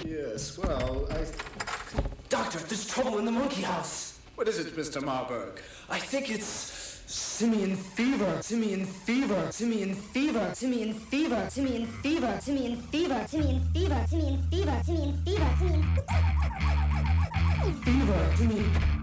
Yes, well, Doctor, there's trouble in the monkey house. What is it, Mr. Marburg? I think it's simian fever. Simian fever. Simian fever. Simian fever. Simian fever. Simian fever. Simian fever. Simian fever. Simian fever. Simian fever. Simian